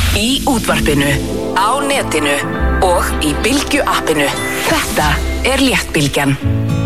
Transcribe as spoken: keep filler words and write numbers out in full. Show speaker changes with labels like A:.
A: Í útvarpinu, á netinu og í Bylgju appinu. Þetta er Léttbylgjan.